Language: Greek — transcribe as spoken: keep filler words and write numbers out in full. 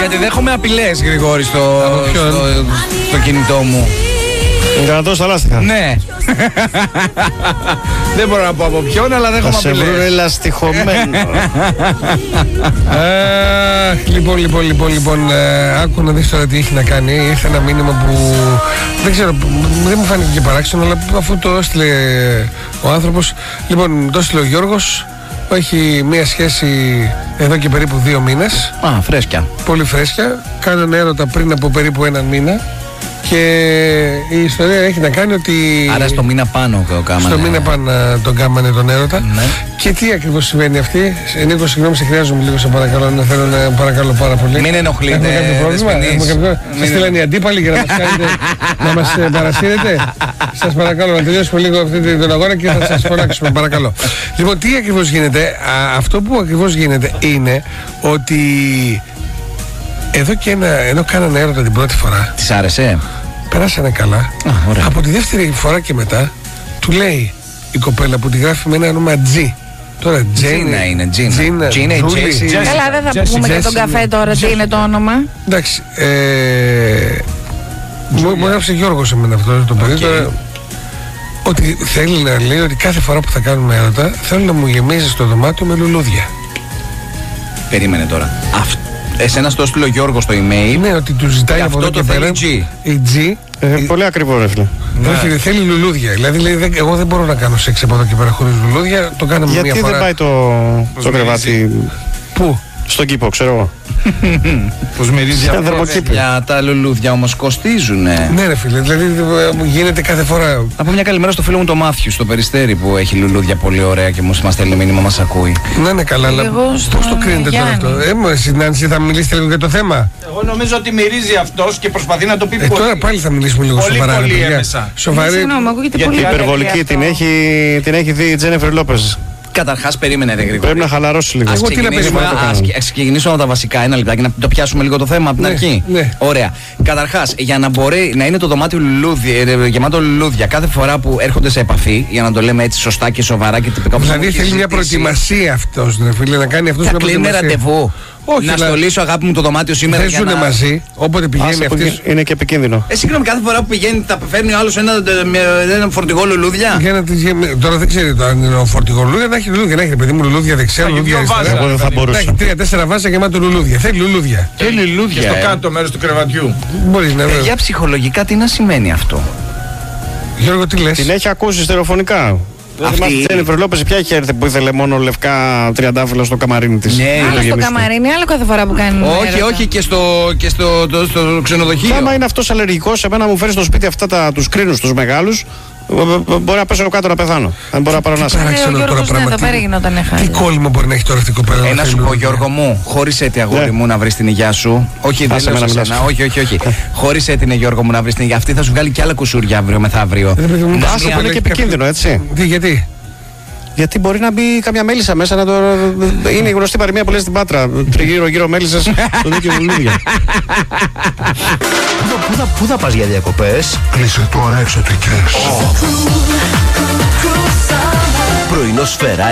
Γιατί δέχομαι απειλές, Γρηγόρη, στο, στο, στο κινητό μου. Κρατώ στα λάστιχα. Ναι. Δεν μπορώ να πω από ποιον, αλλά δέχομαι απειλές. Θα σε βρουν ελαστιχωμένο. Λοιπόν, λοιπόν, λοιπόν, λοιπόν, άκου να δεις τώρα τι έχει να κάνει. Ήρθε ένα μήνυμα που δεν ξέρω, δεν μου φάνηκε και παράξενο, αλλά αφού το έστειλε ο άνθρωπος. Λοιπόν, το έστειλε ο Γιώργος. Έχει μία σχέση εδώ και περίπου δύο μήνες. Α, φρέσκια. Πολύ φρέσκια. Κάνανε έρωτα πριν από περίπου έναν μήνα. Και η ιστορία έχει να κάνει ότι. Άρα στο μήνα πάνω το κάμανε. Στο μήνα πάνω τον κάμανε τον έρωτα. Ναι. Και τι ακριβώς συμβαίνει αυτή. Νίκο, συγγνώμη, σε χρειάζομαι λίγο, σε παρακαλώ. Να θέλω να παρακαλώ πάρα πολύ. Μην ενοχλείτε. Έχουμε κάποιο πρόβλημα. Έχουμε Σας στείλανε οι αντίπαλοι για να μας κάνετε, να μας παρασύρετε. Σας παρακαλώ να τελειώσουμε λίγο αυτή την αγώνα και θα σας φωνάξουμε. Παρακαλώ. Λοιπόν, τι ακριβώς γίνεται. Α, αυτό που ακριβώς γίνεται είναι ότι. Εδώ και ένα, ενώ κάνανε έρωτα την πρώτη φορά. Της άρεσε? Περάσανε καλά. Α, από τη δεύτερη φορά και μετά του λέει η κοπέλα που τη γράφει με ένα όνομα G. Τώρα Τζίνα είναι, Τζίνα. Τζίνα, Τζέσι. Καλά, δεν θα πούμε για τον καφέ τώρα τι είναι το όνομα. Εντάξει. Μου έγραψε Γιώργος εμένα αυτό το παιδί. Ότι θέλει να λέει ότι κάθε φορά που θα κάνουμε έρωτα θέλω να μου γεμίζει το δωμάτιο με λουλούδια. Περίμενε τώρα. Αυτό. Εσένα στο έστειλε ο Γιώργος στο email. Ναι, ότι του ζητάει και από αυτό εδώ το και πέρα. θέλει G. Η G. Ε, η... Πολύ ακριβό, ρε φίλε. Ναι. Θέλει λουλούδια. Δηλαδή λέει, δεν, εγώ δεν μπορώ να κάνω σεξ από εδώ και πέρα χωρίς λουλούδια. Το κάναμε γιατί μία φορά. Γιατί δεν πάει το, το κρεβάτι. Πού? Στον κήπο, ξέρω εγώ. Πως μυρίζει αυτό. Για τα λουλούδια όμως κοστίζουνε. Ναι, ρε φίλε, δηλαδή γίνεται κάθε φορά. Από μια καλημέρα στο φίλο μου το Μάθιου στο Περιστέρι που έχει λουλούδια πολύ ωραία και μου μας στέλνει μήνυμα, μας ακούει. Ναι, ναι, καλά, αλλά πώς το κρίνετε τώρα αυτό? Ε, μου, εσύ Νάνση, θα μιλήσετε λίγο για το θέμα. Εγώ νομίζω ότι μυρίζει αυτός και προσπαθεί να το πει ε, πολύ. Τώρα πάλι θα μιλήσουμε λίγο πολύ, σοβαρά. Πολύ Σοβαρή. Συγγνώμη, ακούγεται γιατί πολύ υπερβολική την έχει, την έχει δει η Τζένεφερ Λόπεζ. Καταρχάς, περίμενε, ρε Γρηγόρη. Πρέπει να χαλαρώσει λίγο. Ας ξεκινήσουμε, ας ξεκινήσουμε από τα βασικά, ένα λεπτάκι, να το πιάσουμε λίγο το θέμα από την ναι, αρχή. Ναι. Ωραία. Καταρχάς, για να μπορεί να είναι το δωμάτιο λουλούδια, γεμάτο λουλούδια κάθε φορά που έρχονται σε επαφή, για να το λέμε έτσι σωστά και σοβαρά και τυπικά. Δηλαδή θέλει μια προετοιμασία αυτός, ρε φίλε, να κάνει αυτός μια προετοιμασία. Θα κλείνει ραντεβού. Όχι, να στολίσω, αγάπη μου, το δωμάτιο σήμερα. Δεν ζουνε να... μαζί, όποτε πηγαίνει αυτή. Είναι και επικίνδυνο. Ε, συγγνώμη, κάθε φορά που πηγαίνει θα φέρνει ο άλλος ένα, ένα φορτηγό λουλούδια. Για να, τώρα δεν ξέρει το αν είναι ο φορτηγό λουλούδια, να έχει λουλούδια, να έχει παιδί μου λουλούδια δεξιά, λουλούδια αριστερά. Εγώ δεν θα μπορούσα. Να έχει τρία-τέσσερα βάζα γεμάτο λουλούδια. Θέλει λουλούδια. Θέλει λουλούδια. Και στο κάτω μέρος του κρεβατιού. Μπορεί να ε, για ψυχολογικά τι να σημαίνει αυτό? Γιώργο, τι λες? Την έχει ακούσει στερεοφωνικά. Δεν θυμάστε τη Τζένιφερ Λόπεζ, ποια είχε έρθει που ήθελε μόνο λευκά τριαντάφυλλα στο καμαρίνι της. Ναι, άλλο στο καμαρίνι, άλλο κάθε φορά που κάνει. Όχι, έρωτα. όχι και στο, και στο, το, στο ξενοδοχείο. Άμα είναι αυτός αλλεργικός, εμένα μου φέρει στο σπίτι αυτά τα, τους κρίνους τους μεγάλους, μπορεί να πέσω κάτω να πεθάνω. Αν μπορώ να πάρω να σα. Τι κόλλημα μπορεί να έχει τώρα αυτή η κοπέλα? Ε, να σου πω, Γιώργο μου, χώρισε τη αγόρι μου να βρει την υγειά σου. Όχι, δεν λέω σε σένα. Όχι, όχι, όχι. Χώρισε την, Γιώργο μου, να βρει την υγειά. Αυτή θα σου βγάλει και άλλα κουσούρια αύριο μεθαύριο. Άσε που είναι και επικίνδυνο, έτσι. Τι, γιατί? Γιατί μπορεί να μπει καμιά μέλισσα μέσα να το. Είναι η γνωστή παροιμία που λέει στην Πάτρα. Τριγύρω-γύρω μέλισσες, το δίκαιο λουλούδια. Πού θα πας για διακοπές? Κλείσε τώρα εξωτικές. Πρωινό Σφαίρα